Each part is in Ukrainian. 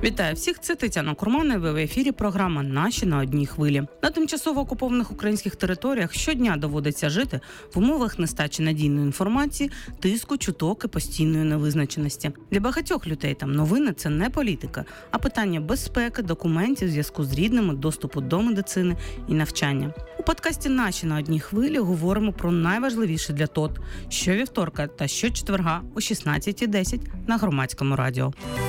Вітаю всіх, це Тетяна Курманова, в ефірі програма «Наші на одній хвилі». На тимчасово окупованих українських територіях щодня доводиться жити в умовах нестачі надійної інформації, тиску, чуток і постійної невизначеності. Для багатьох людей там новини – це не політика, а питання безпеки, документів, зв'язку з рідними, доступу до медицини і навчання. У подкасті «Наші на одній хвилі» говоримо про найважливіше для ТОТ щовівторка та щочетверга о 16:10 на Громадському радіо.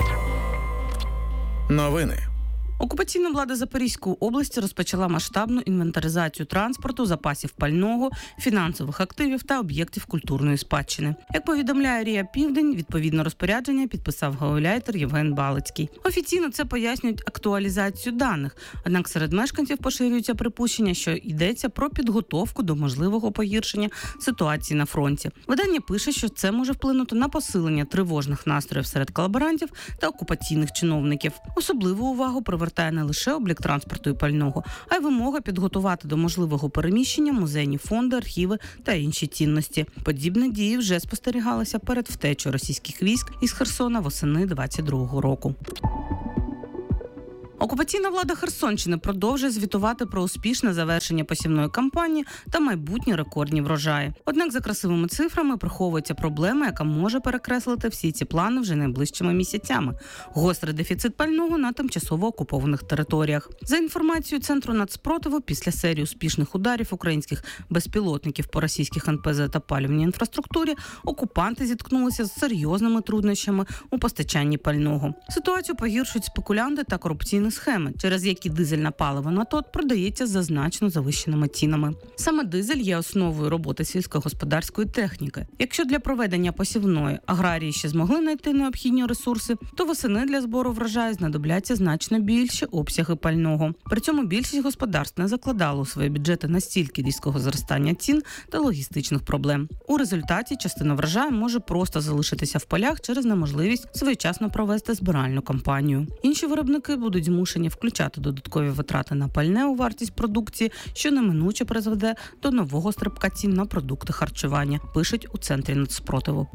Новини. Окупаційна влада Запорізької області розпочала масштабну інвентаризацію транспорту, запасів пального, фінансових активів та об'єктів культурної спадщини. Як повідомляє Рія Південь, відповідне розпорядження підписав гауляйтер Євген Балицький. Офіційно це пояснюють актуалізацію даних, однак серед мешканців поширюється припущення, що йдеться про підготовку до можливого погіршення ситуації на фронті. Видання пише, що це може вплинути на посилення тривожних настроїв серед колаборантів та окупаційних чиновників. Особливу увагу привертає не лише облік транспорту і пального, а й вимога підготувати до можливого переміщення музейні фонди, архіви та інші цінності. Подібні дії вже спостерігалися перед втечею російських військ із Херсона восени 22-го року. Окупаційна влада Херсонщини продовжує звітувати про успішне завершення посівної кампанії та майбутні рекордні врожаї. Однак за красивими цифрами приховується проблема, яка може перекреслити всі ці плани вже найближчими місяцями – гострий дефіцит пального на тимчасово окупованих територіях. За інформацією Центру нацпротиву, після серії успішних ударів українських безпілотників по російських НПЗ та палівній інфраструктурі, окупанти зіткнулися з серйозними труднощами у постачанні пального. Ситуацію погіршують спекулянти та корупційні схеми, через які дизельне паливо на ТОТ продається за значно завищеними цінами. Саме дизель є основою роботи сільськогосподарської техніки. Якщо для проведення посівної аграрії ще змогли знайти необхідні ресурси, то восени для збору врожаю знадобляться значно більші обсяги пального. При цьому більшість господарств не закладало у свої бюджети настільки різкого зростання цін та логістичних проблем. У результаті частина врожаю може просто залишитися в полях через неможливість своєчасно провести збиральну кампанію. Інші виробники будуть змушені включати додаткові витрати на пальне у вартість продукції, що неминуче призведе до нового стрибка цін на продукти харчування, пишуть у Центрі нацпротиву.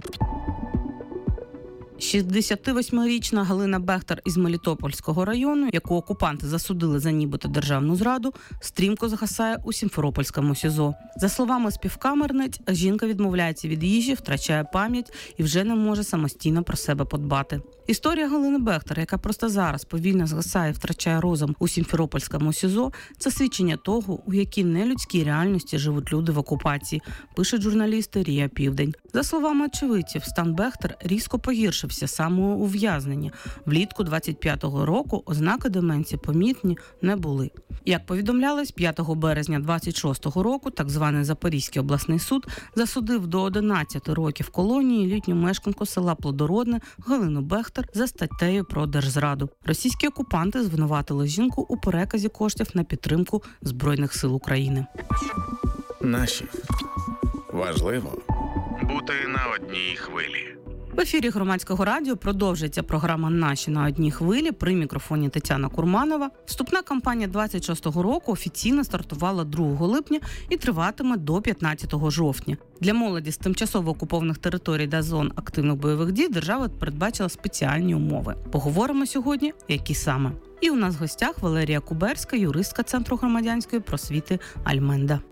68-річна Галина Бехтер із Мелітопольського району, яку окупанти засудили за нібито державну зраду, стрімко згасає у Сімферопольському СІЗО. За словами співкамерниць, жінка відмовляється від їжі, втрачає пам'ять і вже не може самостійно про себе подбати. Історія Галини Бехтер, яка просто зараз повільно згасає і втрачає розум у Сімферопольському СІЗО, це свідчення того, у якій нелюдській реальності живуть люди в окупації, пишуть журналісти Рія Південь. За словами очевидців, стан Бехтер різко погіршився саме у ув'язненні. Влітку 25-го року ознаки деменції помітні не були. Як повідомлялось, 5 березня 26-го року так званий Запорізький обласний суд засудив до 11 років колонії літню мешканку села Плодородне Галину Бехтер за статтею про держзраду. Російські окупанти звинуватили жінку у переказі коштів на підтримку Збройних сил України. Наші. Важливо бути на одній хвилі. В ефірі Громадського радіо продовжується програма «Наші на одній хвилі». При мікрофоні Тетяна Курманова. Вступна кампанія 26-го року офіційно стартувала 2 липня і триватиме до 15 жовтня. Для молоді з тимчасово окупованих територій та зон активних бойових дій держава передбачила спеціальні умови. Поговоримо сьогодні, які саме. І у нас в гостях Валерія Куберська, юристка Центру громадянської просвіти «Альменда».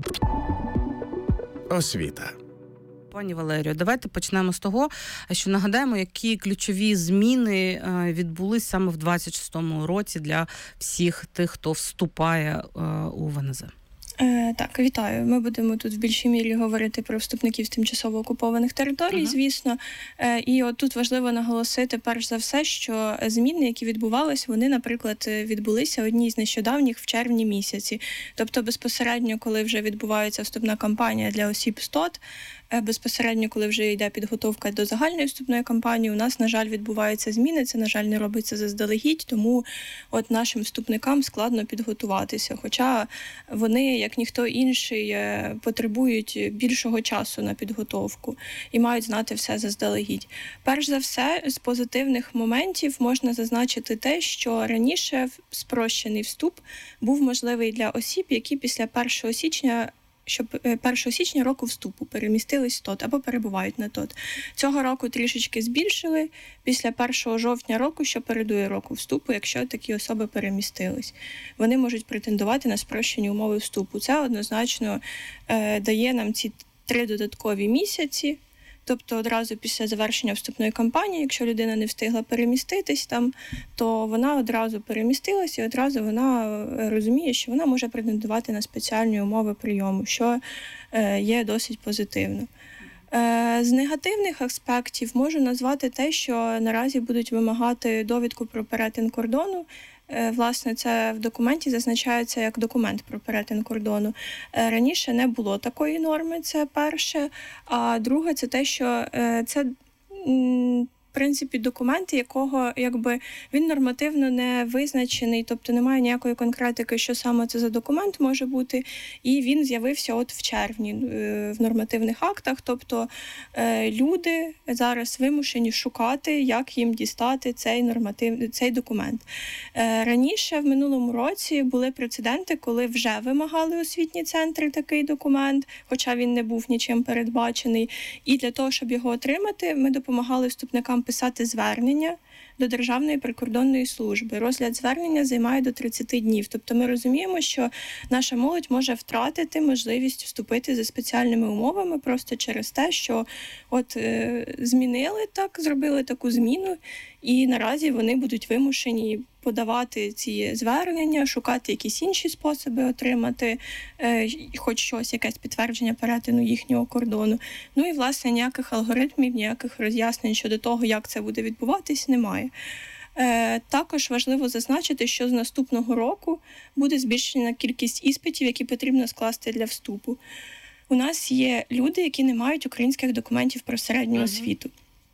Освіта. Пані Валерію, давайте почнемо з того, що нагадаємо, які ключові зміни відбулись саме в 26-му році для всіх тих, хто вступає у ВНЗ. Так, вітаю. Ми будемо тут в більшій мірі говорити про вступників з тимчасово окупованих територій, звісно. І от тут важливо наголосити, перш за все, що зміни, які відбувались, вони, наприклад, відбулися одні з нещодавніх в червні місяці. Тобто безпосередньо, коли вже відбувається вступна кампанія для осіб з ТОТ, безпосередньо, коли вже йде підготовка до загальної вступної кампанії, у нас, на жаль, відбуваються зміни, це, на жаль, не робиться заздалегідь, тому от нашим вступникам складно підготуватися, хоча вони, як ніхто інший, потребують більшого часу на підготовку і мають знати все заздалегідь. Перш за все, з позитивних моментів можна зазначити те, що раніше спрощений вступ був можливий для осіб, які після 1 січня щоб 1 січня року вступу перемістились ТОТ або перебувають на ТОТ. Цього року трішечки збільшили після 1 жовтня року, що передує року вступу, якщо такі особи перемістились. Вони можуть претендувати на спрощені умови вступу. Це однозначно дає нам ці 3 додаткові місяці. Тобто одразу після завершення вступної кампанії, якщо людина не встигла переміститись там, то вона одразу перемістилась і одразу вона розуміє, що вона може претендувати на спеціальні умови прийому, що є досить позитивно. З негативних аспектів можу назвати те, що наразі будуть вимагати довідку про перетин кордону. Власне, це в документі зазначається як документ про перетин кордону. Раніше не було такої норми, це перше. А друге, це те, що це, в принципі, документ, якого якби він нормативно не визначений, тобто немає ніякої конкретики, що саме це за документ може бути, і він з'явився от в червні в нормативних актах, тобто люди зараз вимушені шукати, як їм дістати цей документ. Раніше, в минулому році, були прецеденти, коли вже вимагали освітні центри такий документ, хоча він не був нічим передбачений, і для того, щоб його отримати, ми допомагали вступникам писати звернення до Державної прикордонної служби. Розгляд звернення займає до 30 днів. Тобто ми розуміємо, що наша молодь може втратити можливість вступити за спеціальними умовами просто через те, що зробили таку зміну, і наразі вони будуть вимушені подавати ці звернення, шукати якісь інші способи отримати хоч щось, якесь підтвердження перетину їхнього кордону. Ну і, власне, ніяких алгоритмів, ніяких роз'яснень щодо того, як це буде відбуватись, немає. Також важливо зазначити, що з наступного року буде збільшена кількість іспитів, які потрібно скласти для вступу. У нас є люди, які не мають українських документів про середню освіту.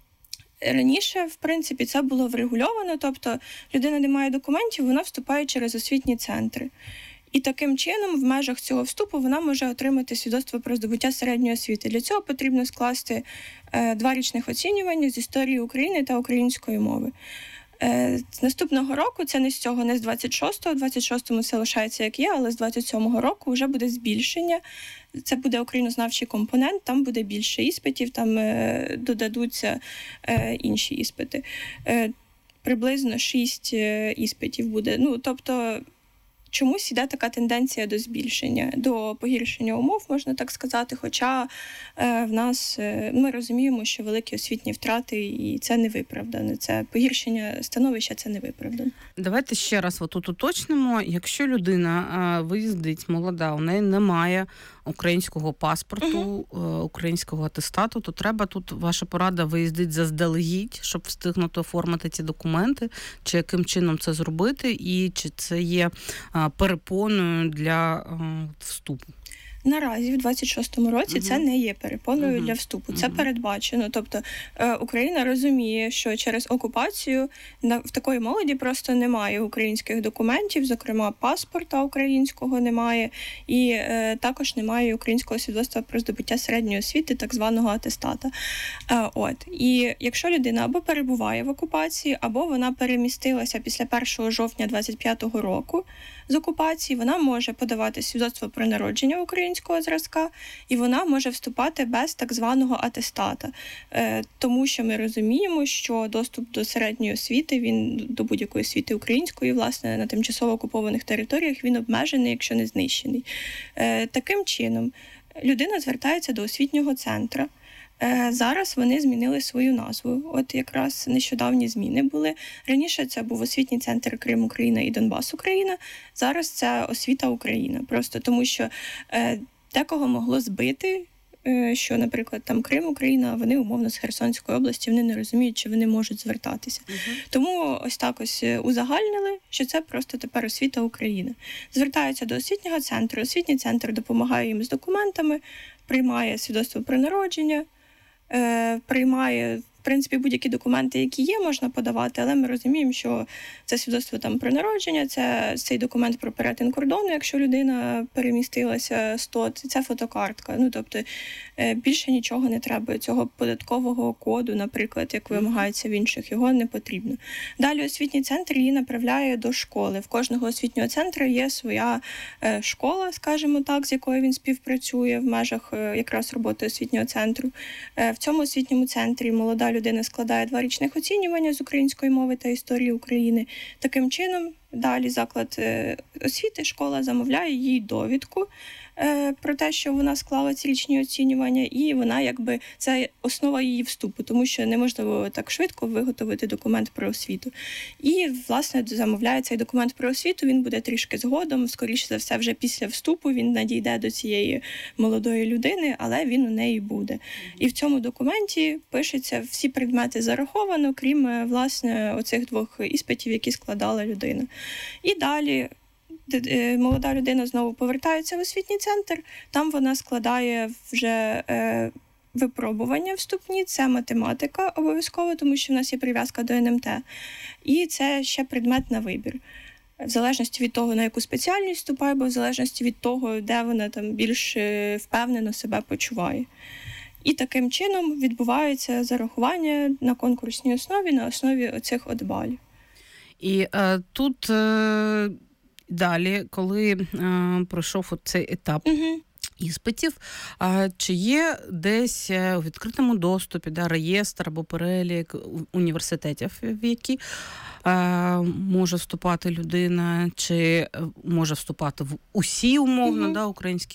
Раніше, в принципі, це було врегульовано, тобто людина не має документів, вона вступає через освітні центри. І таким чином, в межах цього вступу, вона може отримати свідоцтво про здобуття середньої освіти. Для цього потрібно скласти 2 річних оцінювання з історії України та української мови. З наступного року, це не з 26-го, 26-му все лишається як є, але з 27-го року вже буде збільшення. Це буде українознавчий компонент, там буде більше іспитів, там додадуться інші іспити. Приблизно 6 іспитів буде. Тобто чомусь іде така тенденція до збільшення, до погіршення умов, можна так сказати, хоча в нас, ми розуміємо, що великі освітні втрати, і це не виправдане, це погіршення становища, це не виправдане. Давайте ще раз отут уточнимо, якщо людина виїздить молода, у неї немає українського паспорту, українського атестату, то треба тут, ваша порада, виїздить заздалегідь, щоб встигнути оформити ці документи, чи яким чином це зробити, і чи це є перепоною для вступу? Наразі, в 26-му році, це не є перепоною для вступу. Це передбачено. Тобто Україна розуміє, що через окупацію в такої молоді просто немає українських документів, зокрема паспорта українського немає, і також немає українського свідоцтва про здобуття середньої освіти, так званого атестата. І якщо людина або перебуває в окупації, або вона перемістилася після 1 жовтня 25-го року з окупації, вона може подавати свідоцтво про народження українського зразка, і вона може вступати без так званого атестата. Тому що ми розуміємо, що доступ до середньої освіти, він до будь-якої освіти української, власне, на тимчасово окупованих територіях, він обмежений, якщо не знищений. Таким чином, людина звертається до освітнього центру. Зараз вони змінили свою назву. От якраз нещодавні зміни були. Раніше це був освітній центр Крим Україна і Донбас Україна. Зараз це освіта Україна. Просто тому, що декого могло збити, що, наприклад, там Крим Україна, а вони умовно з Херсонської області, вони не розуміють, чи вони можуть звертатися. Тому ось так ось узагальнили, що це просто тепер освіта Україна. Звертаються до освітнього центру. Освітній центр допомагає їм з документами, приймає свідоцтво про народження, приймає принципі, будь-які документи, які є, можна подавати, але ми розуміємо, що це свідоцтво там про народження, це цей документ про перетин кордону, якщо людина перемістилася з ТОТ, це фотокартка. Ну, тобто, більше нічого не треба. Цього податкового коду, наприклад, як вимагається в інших, його не потрібно. Далі освітній центр її направляє до школи. В кожного освітнього центру є своя школа, скажімо так, з якою він співпрацює в межах якраз роботи освітнього центру. В цьому освітньому центрі молода людина складає 2 річних оцінювання з української мови та історії України. Таким чином, далі заклад освіти, школа замовляє їй довідку про те, що вона склала ці річні оцінювання, і вона якби це основа її вступу, тому що неможливо так швидко виготовити документ про освіту. І, власне, замовляє цей документ про освіту, він буде трішки згодом, скоріше за все, вже після вступу він надійде до цієї молодої людини, але він у неї буде. І в цьому документі пишеться, всі предмети зараховано, крім, власне, оцих 2 іспитів, які складала людина. І далі молода людина знову повертається в освітній центр, там вона складає вже випробування вступні, це математика обов'язково, тому що в нас є прив'язка до НМТ. І це ще предмет на вибір. В залежності від того, на яку спеціальність вступає, або в залежності від того, де вона там більш впевнено себе почуває. І таким чином відбувається зарахування на конкурсній основі, на основі оцих от балів. І тут далі, коли пройшов цей етап іспитів, чи є десь у відкритому доступі реєстр або перелік університетів, в які може вступати людина, чи може вступати в усі умовно українські